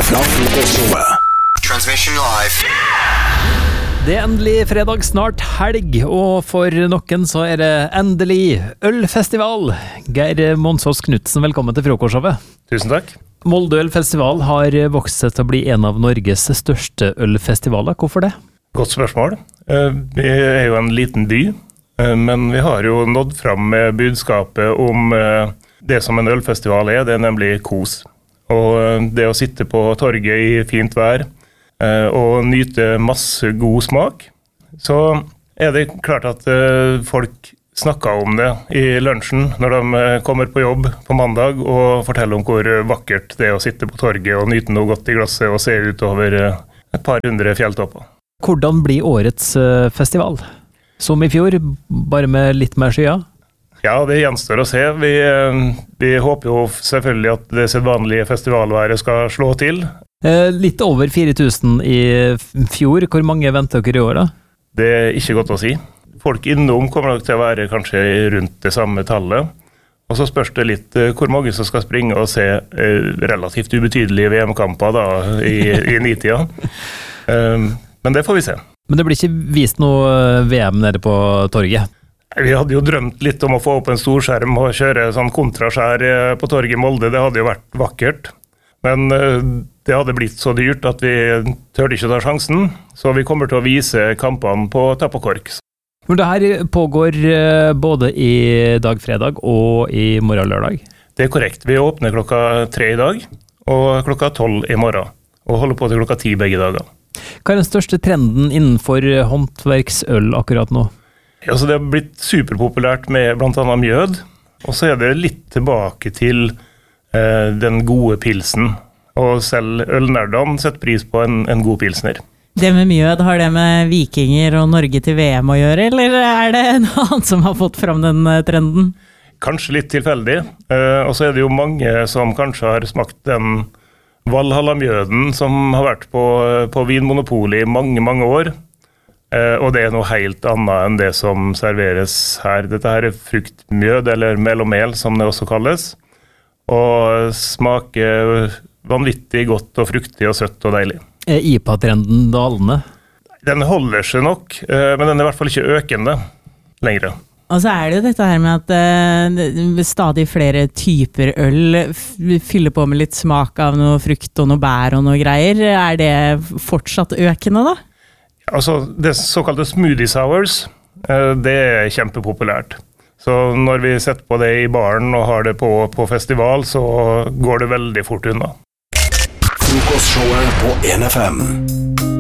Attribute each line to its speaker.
Speaker 1: fra frokostshowet.
Speaker 2: Transmission live.
Speaker 3: Det endelig fredag, snart helg, og for noen så det endelig ølfestival. Geir Monsås Knudsen, velkommen til frokostshowet.
Speaker 4: Tusen takk.
Speaker 3: Molde ølfestival har vokst seg til å bli en av Norges største ølfestivaler. Hvorfor det?
Speaker 4: Godt spørsmål. Vi jo en liten by, men vi har jo nådd fram med budskapet om det som en ølfestival det nemlig kos. Og det å sitte på torget i fint vær, og nyte masse god smak, så det klart at folk snakker om det i lunsjen når de kommer på jobb på mandag og forteller om hvor vakkert det å sitte på torget og nyte noe godt i glasset og se utover et par hundre fjelltopper.
Speaker 3: Hvordan blir årets festival? Som i fjor, bare med litt mer skyer?
Speaker 4: Ja, det gjenstår å se. Vi håper jo selvfølgelig at det sedvanlige festivalværet skal slå til.
Speaker 3: Litt over 4000 i fjor. Hvor mange venter dere i år da?
Speaker 4: Det ikke godt å si. Folk innom kommer nok til å være kanskje rundt det samme tallet. Og så spørs det litt hvor mange som skal springe og se relativt ubetydelige VM-kamper da, i nitida. Men det får vi se.
Speaker 3: Men det blir ikke vist noe VM nede på torget?
Speaker 4: Vi hadde jo drømt litt om å få opp en storskjerm og kjøre sånn kontraskjær på torget i Molde. Det hadde jo vært vakkert. Men det hadde blitt så dyrt at vi tørde ikke ta sjansen, så vi kommer til å vise kampene på tapp og kork.
Speaker 3: Men det her pågår både i dag fredag og i morgen lørdag? Det
Speaker 4: korrekt. Vi åpner klokka 3 i dag, og klokka 12 i morgen, og holder på til klokka 10 begge dager.
Speaker 3: Hva den største trenden innenfor håndverksøl akkurat nå?
Speaker 4: Altså det har blitt superpopulært med blant annet mjød, og så det litt tilbake til den gode pilsen, og selv ølnerdene setter pris på en god pilsner.
Speaker 5: Det med mjød, har det med vikinger og Norge til VM å gjøre, eller det noe annet som har fått fram den trenden?
Speaker 4: Kanskje litt tilfeldig, og så det jo mange som kanskje har smakt den Valhalla-mjøden som har vært på Vinmonopolet i mange, mange år, og det noe helt annet enn det som serveres her. Dette her fruktmjød, eller melomel som det også kalles, og smaker vanvittig godt og fruktig og søtt og deilig.
Speaker 3: IPA-trenden dalende?
Speaker 4: Den holder seg nok, men den i hvert fall ikke økende lenger.
Speaker 5: Og så det jo dette her med at stadig flere typer øl fyller på med litt smak av noe frukt og noe bær og noe greier. Det fortsatt økende da?
Speaker 4: Altså, det såkalte smoothie sours, det kjempepopulært. Så når vi setter på det i baren og har det på festival, så går det veldig fort unna.
Speaker 1: Frokostshowet på 1FM.